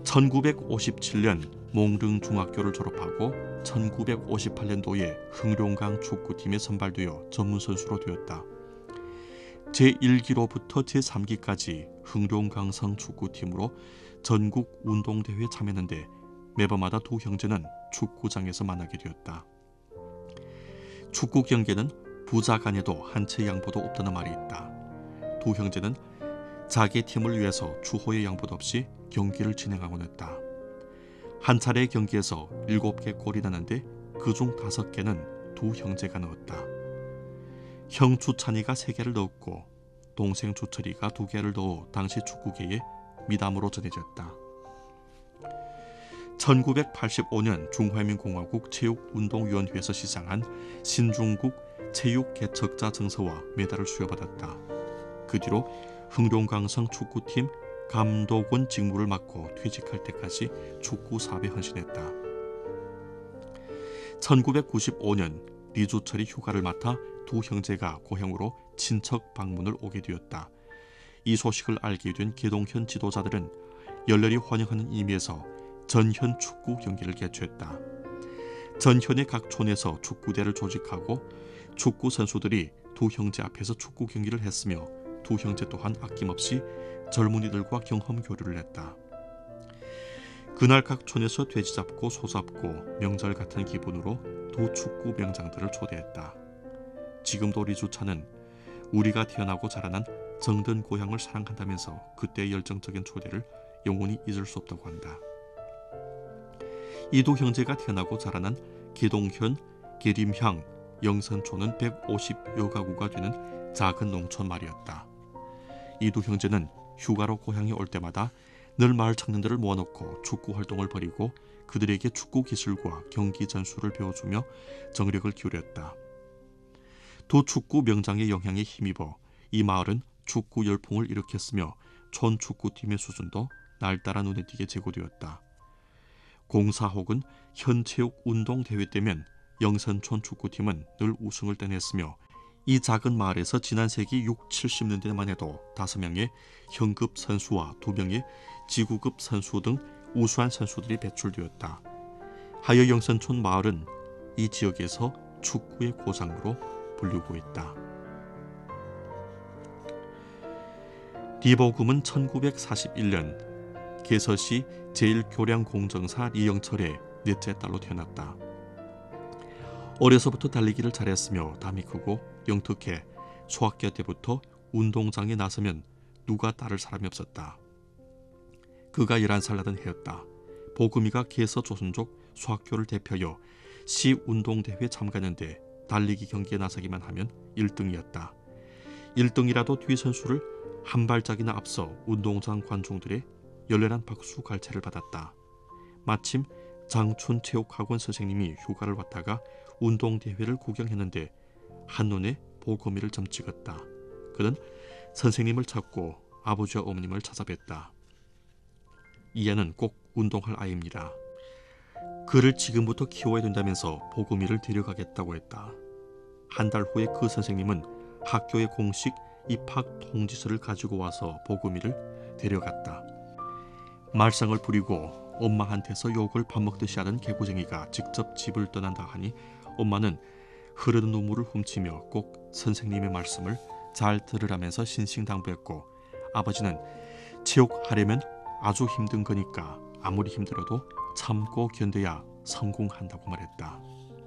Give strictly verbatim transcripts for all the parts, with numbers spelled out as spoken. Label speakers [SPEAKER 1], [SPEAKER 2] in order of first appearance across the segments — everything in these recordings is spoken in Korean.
[SPEAKER 1] 천구백오십칠 년 몽릉 중학교를 졸업하고 천구백오십팔 년도에 흥룡강 축구팀에 선발되어 전문선수로 되었다. 제일 기로부터 제삼 기까지 흥룡강성 축구팀으로 전국 운동대회에 참여했는데 매번마다 두 형제는 축구장에서 만나게 되었다. 축구 경기는 부자 간에도 한 채 양보도 없다는 말이 있다. 두 형제는 자기 팀을 위해서 추호의 양보도 없이 경기를 진행하곤 했다. 한 차례의 경기에서 일곱 개 골이 나는데 그중 다섯 개는 두 형제가 넣었다. 형 주찬이가 세 개를 넣었고 동생 주철이가 두 개를 넣어 당시 축구계에 미담으로 전해졌다. 천구백팔십오 년 중화민공화국 체육운동위원회에서 시상한 신중국 체육개척자 증서와 메달을 수여받았다. 그 뒤로 흥룡강성 축구팀 감독원 직무를 맡고 퇴직할 때까지 축구 사업에 헌신했다. 천구백구십오 년 리주철이 휴가를 맡아 두 형제가 고향으로 친척 방문을 오게 되었다. 이 소식을 알게 된 계동현 지도자들은 열렬히 환영하는 의미에서 전현 축구 경기를 개최했다. 전현의 각 촌에서 축구대를 조직하고 축구 선수들이 두 형제 앞에서 축구 경기를 했으며 두 형제 또한 아낌없이 젊은이들과 경험 교류를 했다. 그날 각 촌에서 돼지 잡고 소 잡고 명절 같은 기분으로 두 축구 명장들을 초대했다. 지금도 리주차는 우리가 태어나고 자라난 정든 고향을 사랑한다면서 그때의 열정적인 초대를 영원히 잊을 수 없다고 한다. 이 두 형제가 태어나고 자라난 계동현, 계림향, 영선촌은 백오십여 가구가 되는 작은 농촌 말이었다. 이 두 형제는 휴가로 고향에 올 때마다 늘 마을 청년들을 모아놓고 축구 활동을 벌이고 그들에게 축구 기술과 경기 전술을 배워주며 정력을 기울였다. 두 축구 명장의 영향에 힘입어 이 마을은 축구 열풍을 일으켰으며 촌 축구팀의 수준도 날따라 눈에 띄게 제고되었다. 공사 혹은 현체육 운동 대회 때면 영선촌 축구팀은 늘 우승을 따냈으며 이 작은 마을에서 지난 세기 육, 칠십 년대만 해도 다섯 명의 현급 선수와 두 명의 지구급 선수 등 우수한 선수들이 배출되었다. 하여 영선촌 마을은 이 지역에서 축구의 고장으로 불리고 있다. 리보금은 천구백사십일 년 개서시 제일교량공정사 리영철의 넷째 딸로 태어났다. 어려서부터 달리기를 잘했으며 담이 크고 영특해 소학교 때부터 운동장에 나서면 누가 따를 사람이 없었다. 그가 열한 살 나던 해였다. 보금이가 개서 조선족 소학교를 대표하여 시운동대회에 참가하는데 달리기 경기에 나서기만 하면 일 등이었다. 일 등이라도 뒤 선수를 한 발짝이나 앞서 운동장 관중들의 열렬한 박수 갈채를 받았다. 마침 장춘 체육학원 선생님이 휴가를 왔다가 운동대회를 구경했는데 한눈에 보금이를 점찍었다. 그는 선생님을 찾고 아버지와 어머님을 찾아뵀다. 이 애는 꼭 운동할 아이입니다. 그를 지금부터 키워야 된다면서 보금이를 데려가겠다고 했다. 한 달 후에 그 선생님은 학교의 공식 입학 통지서를 가지고 와서 보금이를 데려갔다. 말썽을 부리고 엄마한테서 욕을 밥 먹듯이 하던 개구쟁이가 직접 집을 떠난다 하니 엄마는 흐르는 눈물을 훔치며 꼭 선생님의 말씀을 잘 들으라면서 신신당부했고 아버지는 체육하려면 아주 힘든 거니까 아무리 힘들어도 참고 견뎌야 성공한다고 말했다.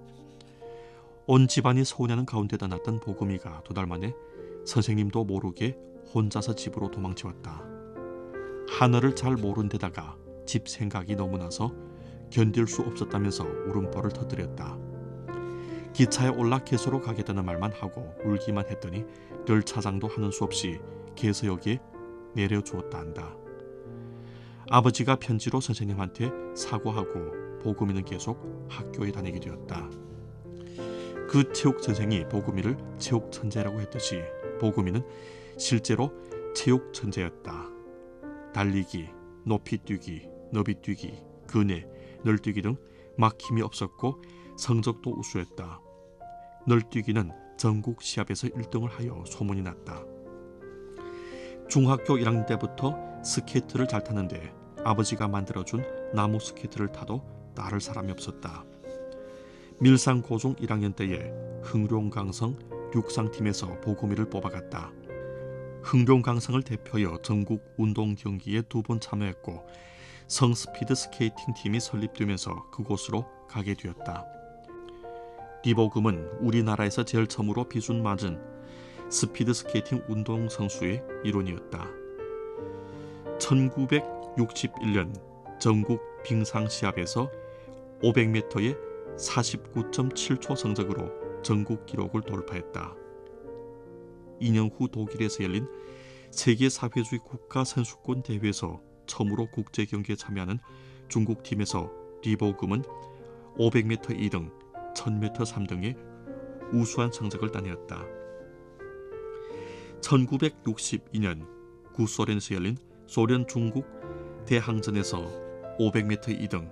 [SPEAKER 1] 온 집안이 서운해하는 가운데다 났던 보금이가 두 달 만에 선생님도 모르게 혼자서 집으로 도망치웠다. 하늘을 잘 모른 데다가 집 생각이 너무 나서 견딜 수 없었다면서 울음보를 터뜨렸다. 기차에 올라 개소로 가겠다는 말만 하고 울기만 했더니 열차장도 하는 수 없이 개서역에 내려주었다 한다. 아버지가 편지로 선생님한테 사과하고 보금이는 계속 학교에 다니게 되었다. 그 체육 선생이 보금이를 체육 천재라고 했듯이 보금이는 실제로 체육 천재였다. 달리기, 높이 뛰기, 너비 뛰기, 근해, 널뛰기 등 막힘이 없었고 성적도 우수했다. 널뛰기는 전국 시합에서 일 등을 하여 소문이 났다. 중학교 일 학년 때부터 스케이트를 잘 타는데 아버지가 만들어준 나무 스케이트를 타도 따를 사람이 없었다. 밀상 고중 일 학년 때에 흥룡강성 육상팀에서 보금이를 뽑아갔다. 흥룡강성을 대표하여 전국 운동 경기에 두 번 참여했고 성스피드 스케이팅 팀이 설립되면서 그곳으로 가게 되었다. 리보금은 우리나라에서 제일 처음으로 비준 맞은 스피드 스케이팅 운동선수의 일원이었다. 천구백육십일 년 전국 빙상시합에서 오백 미터에 사십구 점 칠 초 성적으로 전국 기록을 돌파했다. 이 년 후 독일에서 열린 세계사회주의 국가선수권 대회에서 처음으로 국제경기에 참여하는 중국팀에서 리보금은 오백 미터 이 등, 천 미터 삼 등의 우수한 성적을 따내었다. 천구백육십이 년 구소련에서 열린 소련 중국 대항전에서 오백 미터 이 등,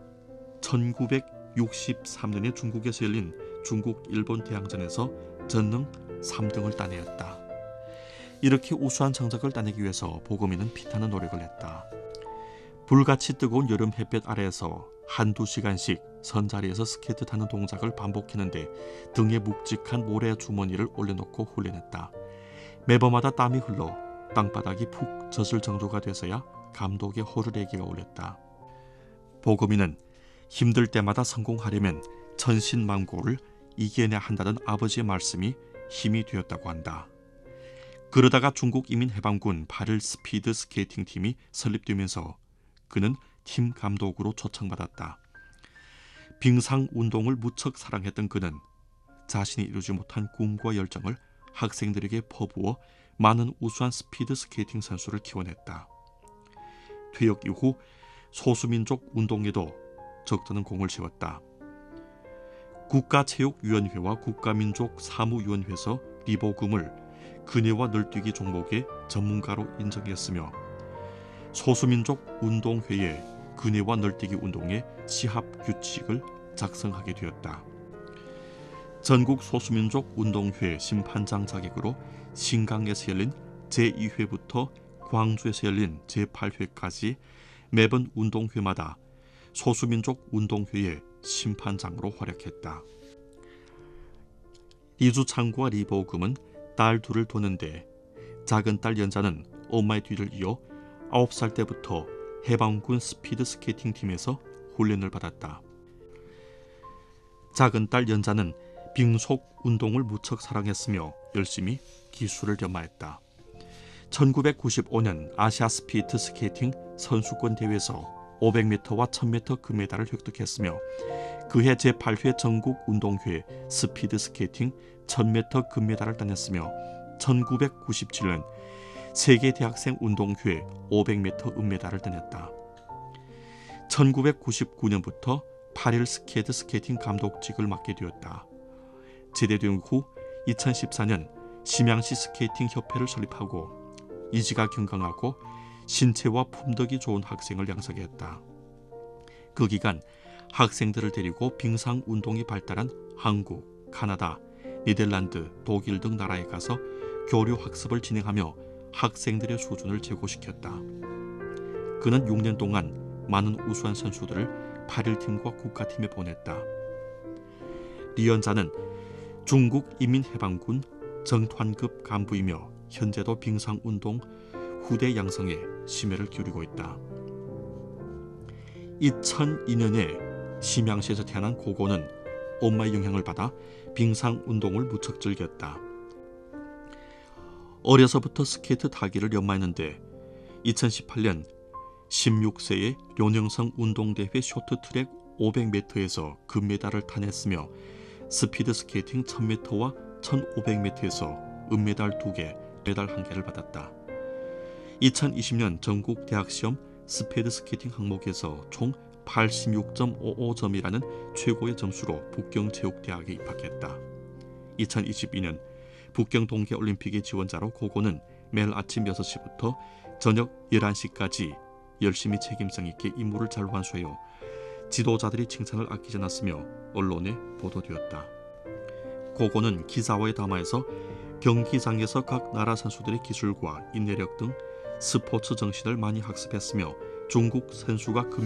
[SPEAKER 1] 천구백육십삼 년에 중국에서 열린 중국 일본 대항전에서 전능 삼 등을 따내었다. 이렇게 우수한 성적을 따내기 위해서 보금이는 피타는 노력을 했다. 불같이 뜨거운 여름 햇볕 아래에서 한두 시간씩 선자리에서 스케이트 타는 동작을 반복했는데 등에 묵직한 모래 주머니를 올려놓고 훈련했다. 매번마다 땀이 흘러 땅바닥이 푹 젖을 정도가 돼서야 감독의 호르레기가 울렸다. 보금이는 힘들 때마다 성공하려면 천신만고를 이겨내야 한다는 아버지의 말씀이 힘이 되었다고 한다. 그러다가 중국 이민해방군 팔 일 스피드 스케이팅 팀이 설립되면서 그는 팀 감독으로 초청받았다. 빙상 운동을 무척 사랑했던 그는 자신이 이루지 못한 꿈과 열정을 학생들에게 퍼부어 많은 우수한 스피드 스케이팅 선수를 키워냈다. 퇴역 이후 소수민족 운동에도 적잖은 공을 세웠다. 국가체육위원회와 국가민족사무위원회에서 리보금을 그네와 널뛰기 종목의 전문가로 인정했으며 소수민족 운동회에 그네와 널뛰기 운동의 시합 규칙을 작성하게 되었다. 전국 소수민족 운동회 심판장 자격으로 신강에서 열린 제이 회부터 광주에서 열린 제팔 회까지 매번 운동회마다 소수민족 운동회의 심판장으로 활약했다. 이주창과 리보금은 딸 둘을 두는데 작은 딸 연자는 엄마의 뒤를 이어 아홉 살 때부터 해방군 스피드 스케이팅 팀에서 훈련을 받았다. 작은 딸 연자는 빙속 운동을 무척 사랑했으며 열심히 기술을 연마했다. 천구백구십오 년 아시아 스피드 스케이팅 선수권 대회에서 오백 미터와 천 미터 금메달을 획득했으며 그해 제팔 회 전국 운동회 스피드 스케이팅 천 미터 금메달을 따냈으며 천구백구십칠 년 세계 대학생 운동회 오백 미터 은메달을 따냈다. 천구백구십구 년부터 팔 일 스케이트 스케이팅 감독직을 맡게 되었다. 제대된 후 이천십사 년 심양시 스케이팅 협회를 설립하고 이지가 건강하고 신체와 품덕이 좋은 학생을 양성했다. 그 기간 학생들을 데리고 빙상 운동이 발달한 한국, 카나다, 네덜란드, 독일 등 나라에 가서 교류 학습을 진행하며 학생들의 수준을 제고시켰다. 그는 육 년 동안 많은 우수한 선수들을 팔 일 팀과 국가팀에 보냈다. 리연자는 중국 이민해방군 정团급 간부이며 현재도 빙상운동 후대 양성에 심혈을 기울이고 있다. 이천이 년에 심양시에서 태어난 고고는 엄마의 영향을 받아 빙상운동을 무척 즐겼다. 어려서부터 스케이트 타기를 연마했는데 이천십팔 년 십육 세에 료녕성 운동대회 쇼트트랙 오백 미터에서 금메달을 타냈으며 스피드 스케이팅 천 미터와 천오백 미터에서 은메달 두 개, 메달 한 개를 받았다. 이천이십 년 전국 대학시험 스피드 스케이팅 항목에서 총 팔십육 점 오오 점이라는 최고의 점수로 북경체육대학에 입학했다. 이천이십이 년 북경 동계올림픽의 지원자로 고고는 매일 아침 여섯 시부터 저녁 열한 시까지 열심히 책임성 있게 임무를 잘 완수하여 지도자들이 칭찬을 아끼지 않았으며 언론에 보도되었다. 고고는 기사와의 담화에서 경기장에서 각 나라 선수들의 기술과 인내력 등 스포츠 정신을 많이 학습했으며 중국 선수가 금